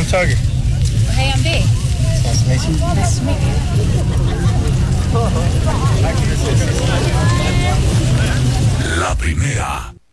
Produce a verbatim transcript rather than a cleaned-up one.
I'm Tuggy. Hey, I'm B. Nice to meet you. Nice to meet you. La primera.